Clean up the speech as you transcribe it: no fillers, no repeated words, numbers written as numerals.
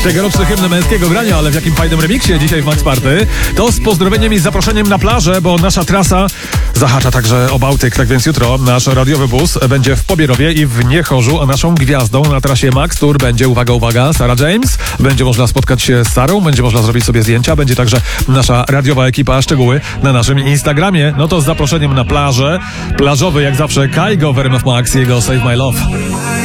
Tegoroczny hymn męskiego grania, ale w jakim fajnym remiksie dzisiaj w Max Party. To z pozdrowieniem i zaproszeniem na plażę, bo nasza trasa zahacza także o Bałtyk. Tak więc jutro nasz radiowy bus będzie w Pobierowie i w Niechorzu, a naszą gwiazdą na trasie Max Tour będzie, uwaga, uwaga, Sarah James. Będzie można spotkać się z Sarą, będzie można zrobić sobie zdjęcia, będzie także nasza radiowa ekipa. Szczegóły na naszym Instagramie. No to z zaproszeniem na plażę. Plażowy jak zawsze Kaigo w RMF Max, jego Save My Love.